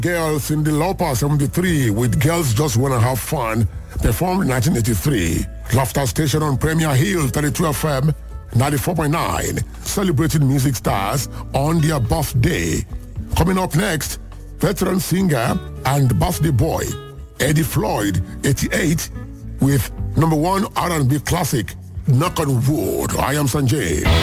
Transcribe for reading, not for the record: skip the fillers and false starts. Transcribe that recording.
Girls in the Lauper 73 with Girls Just Wanna Have Fun performed in 1983. Laughter Station on Premier Hill 32 FM 94.9 celebrating music stars on their birthday. Coming up next, veteran singer and birthday boy Eddie Floyd 88 with #1 R&B classic Knock on Wood. I am Sanjay.